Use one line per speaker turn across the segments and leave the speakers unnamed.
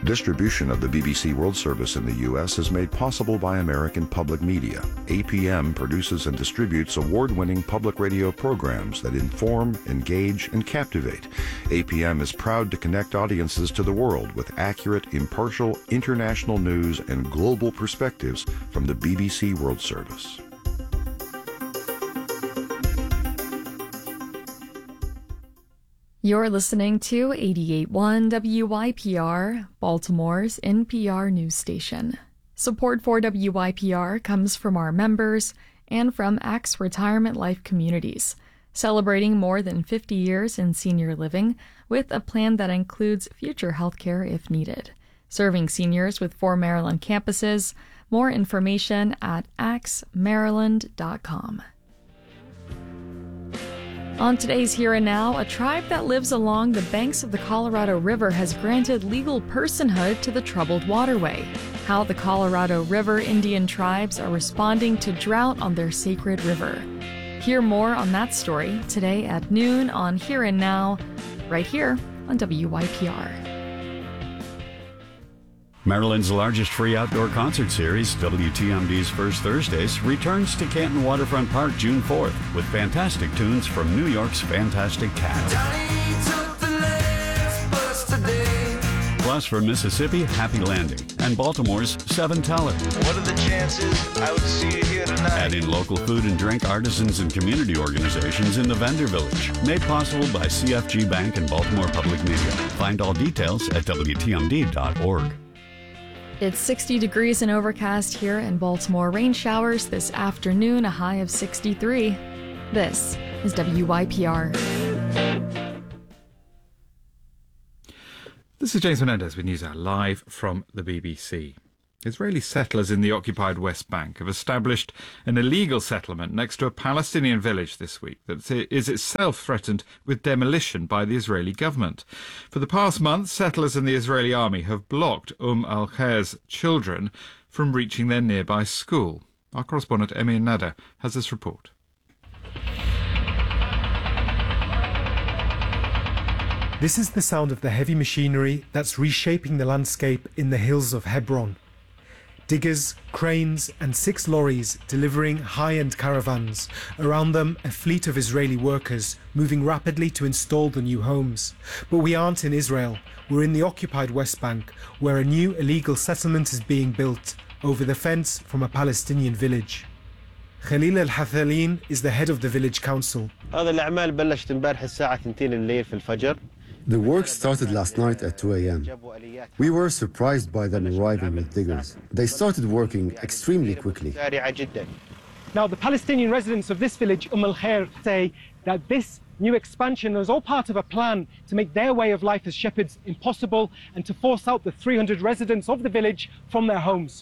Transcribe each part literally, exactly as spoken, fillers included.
Distribution of the B B C World Service in the U S is made possible by American Public Media. A P M produces and distributes award-winning public radio programs that inform, engage, and captivate. A P M is proud to connect audiences to the world with accurate, impartial, international news and global perspectives from the B B C World Service.
You're listening to eighty-eight point one W Y P R, Baltimore's N P R news station. Support for W Y P R comes from our members and from A C T's Retirement Life Communities, celebrating more than fifty years in senior living with a plan that includes future healthcare if needed. Serving seniors with four Maryland campuses. More information at A C S Maryland dot com. On today's Here and Now, a tribe that lives along the banks of the Colorado River has granted legal personhood to the troubled waterway. How the Colorado River Indian tribes are responding to drought on their sacred river. Hear more on that story today at noon on Here and Now, right here on W Y P R.
Maryland's largest free outdoor concert series, W T M D's First Thursdays, returns to Canton Waterfront Park June fourth with fantastic tunes from New York's Fantastic Cat. Plus from Mississippi, Happy Landing, and Baltimore's Seven Teller.
What are the chances I would see you here tonight?
Add in local food and drink artisans and community organizations in the Vendor Village. Made possible by C F G Bank and Baltimore Public Media. Find all details at W T M D dot org.
It's sixty degrees and overcast here in Baltimore. Rain showers this afternoon, a high of sixty-three. This is W Y P R.
This is James Menendez with NewsHour live from the B B C. Israeli settlers in the occupied West Bank have established an illegal settlement next to a Palestinian village this week that is itself threatened with demolition by the Israeli government. For the past month, settlers and the Israeli army have blocked Umm al-Khair's children from reaching their nearby school. Our correspondent Emir Nada has this report.
This is the sound of the heavy machinery that's reshaping the landscape in the hills of Hebron. Diggers, cranes and six lorries delivering high-end caravans. Around them, a fleet of Israeli workers moving rapidly to install the new homes. But we aren't in Israel. We're in the occupied West Bank, where a new illegal settlement is being built over the fence from a Palestinian village. Khalil al-Hathalin is the head of the village council.
The work started last night at two a m We were surprised by them arriving with diggers. They started working extremely quickly.
Now, the Palestinian residents of this village, Umm al-Khair, say that this new expansion is all part of a plan to make their way of life as shepherds impossible and to force out the three hundred residents of the village from their homes.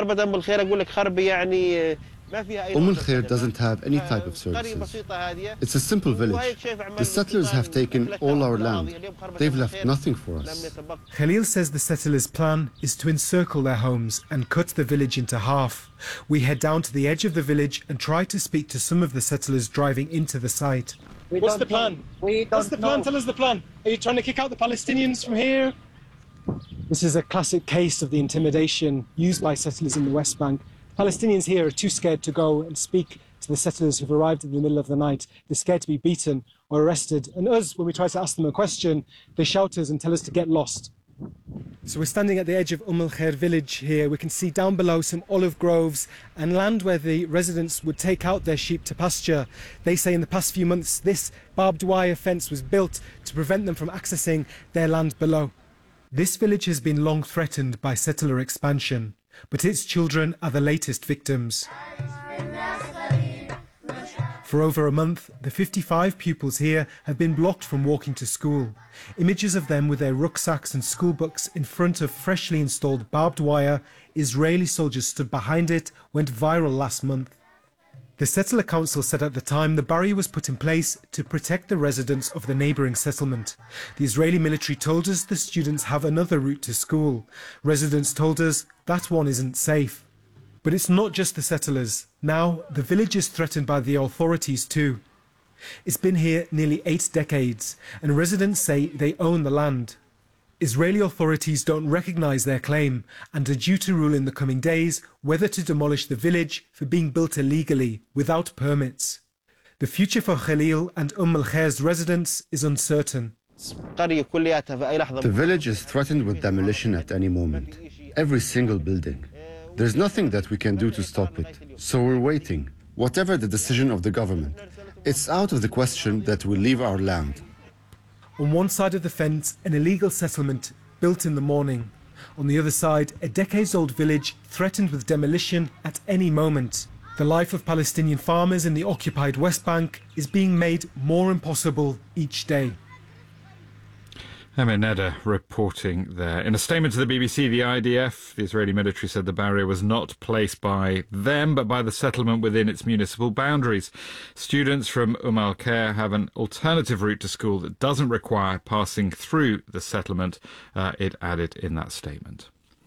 Umm al-Khair doesn't have any type of services. It's a simple village. The settlers have taken all our land. They've left nothing for us.
Khalil says the settlers' plan is to encircle their homes and cut the village into half. We head down to the edge of the village and try to speak to some of the settlers driving into the site. What's the plan? What's the plan? Tell us the plan. Are you trying to kick out the Palestinians from here? This is a classic case of the intimidation used by settlers in the West Bank. Palestinians here are too scared to go and speak to the settlers who've arrived in the middle of the night. They're scared to be beaten or arrested. And us, when we try to ask them a question, they shout us and tell us to get lost. So we're standing at the edge of Umm al-Khair village here. We can see down below some olive groves and land where the residents would take out their sheep to pasture. They say in the past few months this barbed wire fence was built to prevent them from accessing their land below. This village has been long threatened by settler expansion, but its children are the latest victims. For over a month, the fifty-five pupils here have been blocked from walking to school. Images of them with their rucksacks and school books in front of freshly installed barbed wire, Israeli soldiers stood behind it, went viral last month. The Settler Council said at the time the barrier was put in place to protect the residents of the neighbouring settlement. The Israeli military told us the students have another route to school. Residents told us that one isn't safe. But it's not just the settlers. Now, the village is threatened by the authorities too. It's been here nearly eight decades, and residents say they own the land. Israeli authorities don't recognize their claim and are due to rule in the coming days whether to demolish the village for being built illegally without permits. The future for Khalil and Umm al-Khair's residents is uncertain.
The village is threatened with demolition at any moment. Every single building. There's nothing that we can do to stop it. So we're waiting. Whatever the decision of the government, it's out of the question that we leave our land.
On one side of the fence, an illegal settlement built in the morning. On the other side, a decades-old village threatened with demolition at any moment. The life of Palestinian farmers in the occupied West Bank is being made more impossible each day.
Emir Neda reporting there. In a statement to the B B C, the I D F, the Israeli military, said the barrier was not placed by them, but by the settlement within its municipal boundaries. Students from Umm al-Khair have an alternative route to school that doesn't require passing through the settlement, uh, it added in that statement.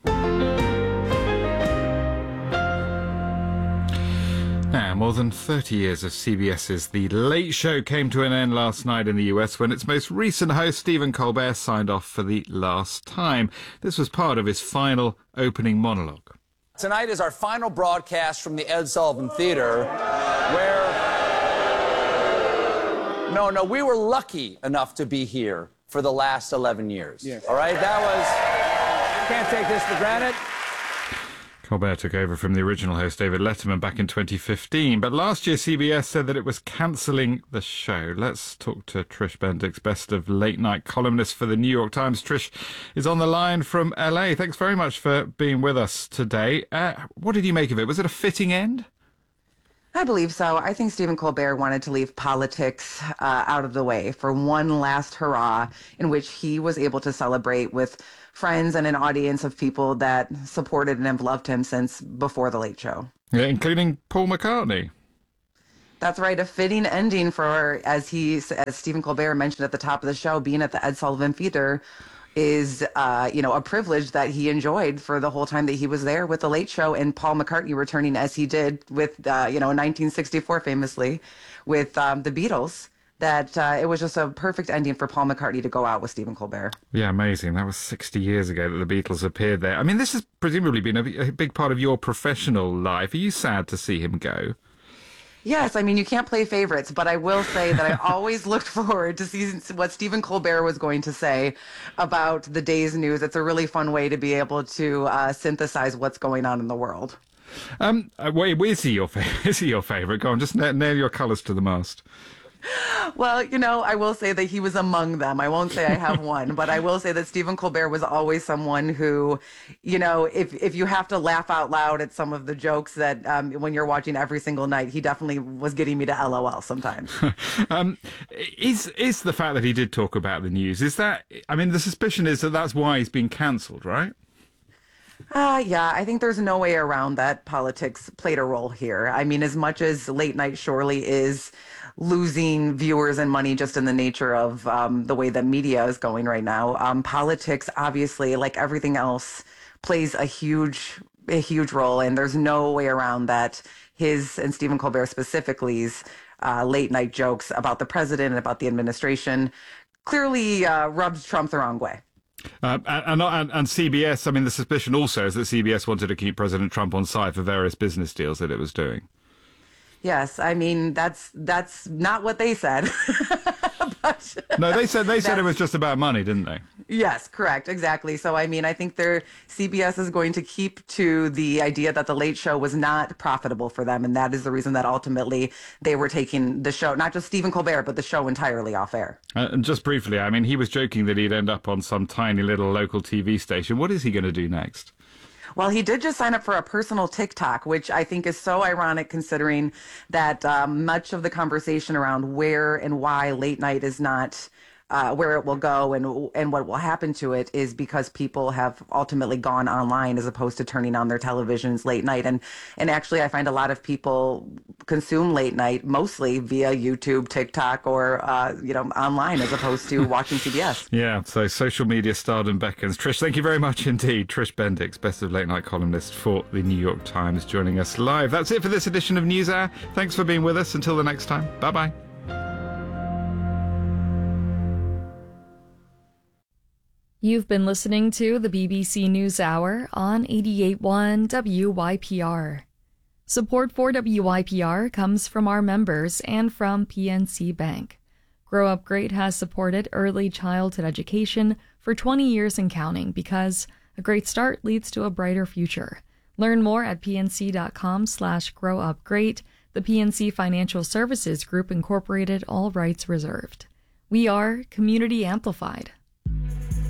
Now, more than thirty years of CBS's The Late Show came to an end last night in the U S when its most recent host, Stephen Colbert, signed off for the last time. This was part of his final opening monologue.
Tonight is our final broadcast from the Ed Sullivan Theater, where... No, no, we were lucky enough to be here for the last eleven years. Yeah. All right? That was... Can't take this for granted.
Colbert took over from the original host David Letterman back in twenty fifteen, but last year C B S said that it was cancelling the show. Let's talk to Trish Bendix, best of late night columnist for the New York Times. Trish is on the line from L A. Thanks very much for being with us today. Uh, what did you make of it? Was it a fitting end?
I believe so. I think Stephen Colbert wanted to leave politics uh, out of the way for one last hurrah in which he was able to celebrate with friends and an audience of people that supported and have loved him since before The Late Show.
Yeah, including Paul McCartney.
That's right. A fitting ending for, as he, as Stephen Colbert mentioned at the top of the show, being at the Ed Sullivan Theater is, uh, you know, a privilege that he enjoyed for the whole time that he was there with The Late Show, and Paul McCartney returning as he did with, uh, you know, in nineteen sixty-four, famously, with um, the Beatles. That uh, it was just a perfect ending for Paul McCartney to go out with Stephen Colbert.
Yeah, amazing. That was sixty years ago that the Beatles appeared there. I mean, this has presumably been a, a big part of your professional life. Are you sad to see him go?
Yes, I mean, you can't play favorites, but I will say that I always looked forward to see what Stephen Colbert was going to say about the day's news. It's a really fun way to be able to uh, synthesize what's going on in the world.
Um, wait, is he your favorite? Is he your favorite? Go on, just nail your colours to the mast.
Well, you know, I will say that he was among them. I won't say I have one, but I will say that Stephen Colbert was always someone who, you know, if if you have to laugh out loud at some of the jokes that um, when you're watching every single night, he definitely was getting me to L O L sometimes.
um, is is the fact that he did talk about the news, is that, I mean, the suspicion is that that's why he's been cancelled, right?
Uh, yeah, I think there's no way around that politics played a role here. I mean, as much as late night surely is losing viewers and money just in the nature of um, the way that media is going right now, um, politics, obviously, like everything else, plays a huge, a huge role. And there's no way around that. His, and Stephen Colbert specifically's, uh, late night jokes about the president and about the administration clearly uh, rubs Trump the wrong way.
Uh, and, and, and C B S, I mean, the suspicion also is that C B S wanted to keep President Trump on side for various business deals that it was doing.
Yes, I mean, that's that's not what they said. But
no, they said they said it was just about money, didn't they?
Yes, correct, exactly. So, I mean, I think their C B S is going to keep to the idea that The Late Show was not profitable for them, and that is the reason that ultimately they were taking the show, not just Stephen Colbert, but the show entirely off air.
Uh, and just briefly, I mean, he was joking that he'd end up on some tiny little local T V station. What is he going to do next?
Well, he did just sign up for a personal TikTok, which I think is so ironic considering that um, much of the conversation around where and why late night is not uh, where it will go and and what will happen to it is because people have ultimately gone online as opposed to turning on their televisions late night. And and actually, I find a lot of people consume late night mostly via YouTube, TikTok, or uh, you know, online as opposed to watching C B S.
Yeah, so social media stardom beckons. Trish, thank you very much indeed. Trish Bendix, best of late night columnist for the New York Times, joining us live. That's it for this edition of NewsHour. Thanks for being with us. Until the next time, bye bye.
You've been listening to the B B C News Hour on eighty-eight point one W Y P R. Support for W Y P R comes from our members and from P N C Bank. Grow Up Great has supported early childhood education for twenty years and counting because a great start leads to a brighter future. Learn more at pnc.com slash growupgreat. The P N C Financial Services Group Incorporated, all rights reserved. We are Community Amplified.